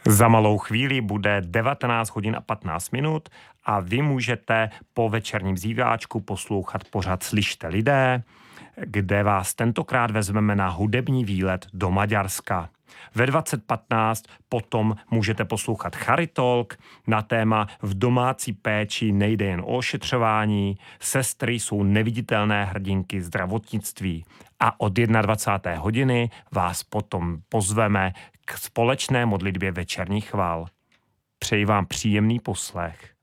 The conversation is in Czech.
Za malou chvíli bude 19 hodin a 15 minut a vy můžete po večerním zíváčku poslouchat pořad Slyšte lidé, kde vás tentokrát vezmeme na hudební výlet do Maďarska. Ve 20:15 potom můžete poslouchat Charitalk na téma V domácí péči nejde jen o ošetřování, sestry jsou neviditelné hrdinky zdravotnictví. A od 21. hodiny vás potom pozveme k společné modlitbě večerních chval. Přeji vám příjemný poslech.